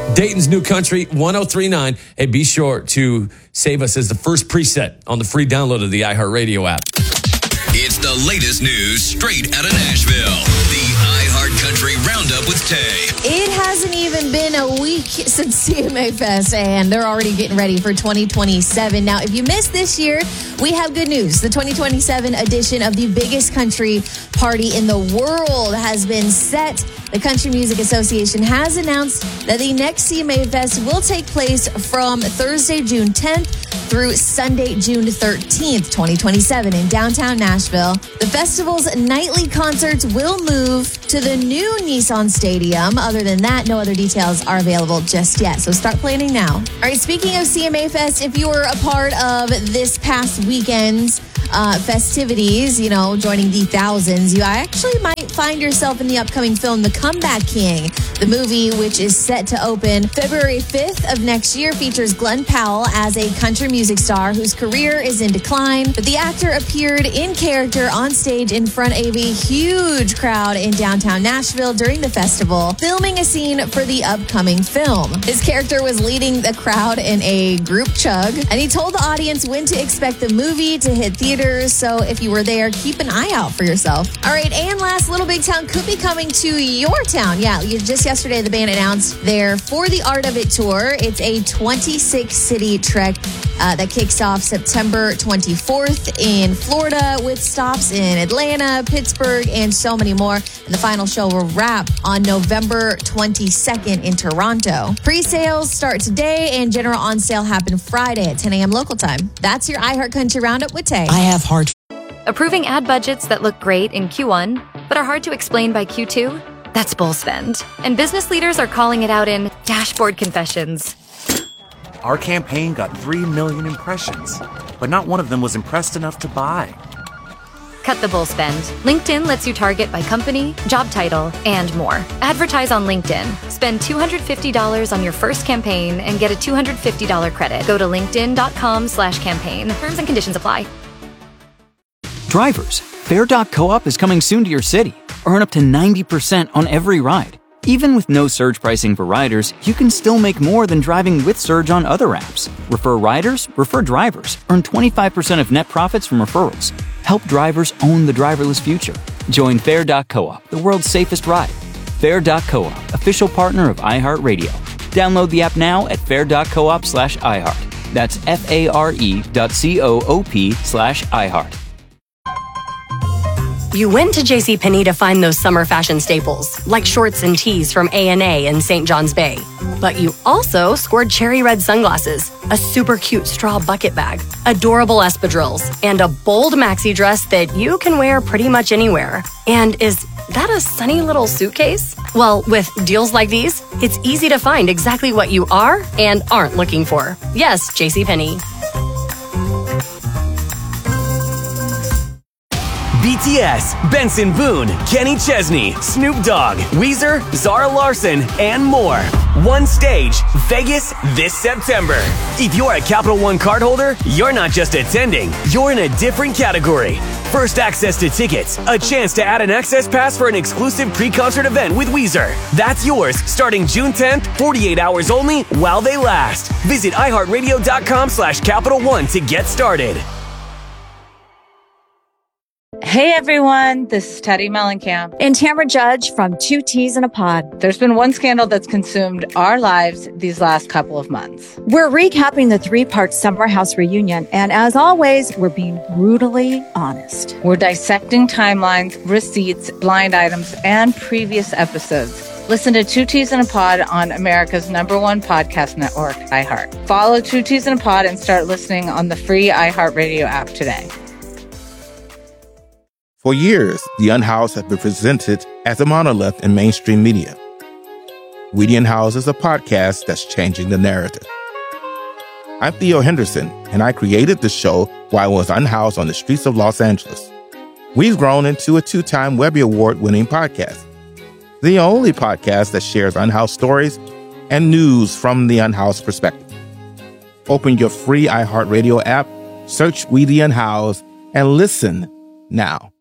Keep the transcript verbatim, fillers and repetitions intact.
Dayton's New Country, one oh three point nine. Hey, be sure to save us as the first preset on the free download of the iHeartRadio app. It's the latest news straight out of Nashville. The iHeartCountry Roundup with Tay. It hasn't even been a week since C M A Fest, and they're already getting ready for twenty twenty-seven. Now, if you missed this year, we have good news. The twenty twenty-seven edition of the biggest country party in the world has been set. The Country Music Association has announced that the next C M A Fest will take place from Thursday, June tenth through Sunday, June thirteenth, twenty twenty-seven in downtown Nashville. The festival's nightly concerts will move to the new Nissan Stadium. Other than that, no other details are available just yet, so start planning now. All right, speaking of C M A Fest, if you were a part of this past weekend's uh, festivities, you know, joining the thousands, you actually might find yourself in the upcoming film, The Comeback King. The movie, which is set to open February fifth of next year, features Glenn Powell as a country music star whose career is in decline. But the actor appeared in character on stage in front of a huge crowd in downtown Nashville during the festival, filming a scene for the upcoming film. His character was leading the crowd in a group chug, and he told the audience when to expect the movie to hit theaters. So if you were there, keep an eye out for yourself. All right, and last, Little Big Town could be coming to your town. Yeah, you just yesterday the band announced their For the Art of It tour. It's a twenty-six city trek uh, that kicks off September twenty-fourth in Florida with stops in Atlanta, Pittsburgh, and so many more. And the final show will wrap on November twenty-second in Toronto. Pre-sales start today and general on sale happen Friday at ten a.m. local time. That's your iHeartCountry Roundup with Tay. I have heart. Approving ad budgets that look great in Q one, but are hard to explain by Q two? That's bull spend. And business leaders are calling it out in dashboard confessions. Our campaign got three million impressions, but not one of them was impressed enough to buy. Cut the bull spend. LinkedIn lets you target by company, job title, and more. Advertise on LinkedIn. Spend two hundred fifty dollars on your first campaign and get a two hundred fifty dollars credit. Go to linkedin.com slash campaign. Terms and conditions apply. Drivers, Fair dot co-op is coming soon to your city. Earn up to ninety percent on every ride. Even with no surge pricing for riders, you can still make more than driving with surge on other apps. Refer riders, refer drivers. Earn twenty-five percent of net profits from referrals. Help drivers own the driverless future. Join Fair dot co-op, the world's safest ride. Fair dot co-op, official partner of iHeartRadio. Download the app now at fair dot coop slash iHeart. That's F-A-R-E dot C-O-O-P slash iHeart. You went to JCPenney to find those summer fashion staples, like shorts and tees from A and A in Saint John's Bay. But you also scored cherry red sunglasses, a super cute straw bucket bag, adorable espadrilles, and a bold maxi dress that you can wear pretty much anywhere. And is that a sunny little suitcase? Well, with deals like these, it's easy to find exactly what you are and aren't looking for. Yes, JCPenney. B T S, Benson Boone, Kenny Chesney, Snoop Dogg, Weezer, Zara Larson, and more. One stage, Vegas, this September. If you're a Capital One cardholder, you're not just attending, you're in a different category. First access to tickets, a chance to add an access pass for an exclusive pre-concert event with Weezer. That's yours starting June tenth, forty-eight hours only while they last. Visit iHeartRadio.com slash Capital One to get started. Hey everyone, this is Teddy Mellencamp and Tamara Judge from Two Teas in a Pod. There's been one scandal that's consumed our lives these last couple of months. We're recapping the three-part Summer House reunion, and as always, we're being brutally honest. We're dissecting timelines, receipts, blind items, and previous episodes. Listen to Two Teas in a Pod on America's number one podcast network, iHeart. Follow Two Teas in a Pod and start listening on the free iHeartRadio app today. For years, The Unhoused has been presented as a monolith in mainstream media. We The Unhoused is a podcast that's changing the narrative. I'm Theo Henderson, and I created the show while I was unhoused on the streets of Los Angeles. We've grown into a two-time Webby Award-winning podcast, the only podcast that shares unhoused stories and news from the unhoused perspective. Open your free iHeartRadio app, search We The Unhoused, and listen now.